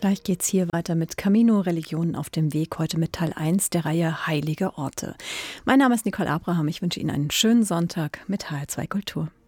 Gleich geht's hier weiter mit Camino Religionen auf dem Weg, heute mit Teil 1 der Reihe Heilige Orte. Mein Name ist Nicole Abraham, ich wünsche Ihnen einen schönen Sonntag mit HR2 Kultur.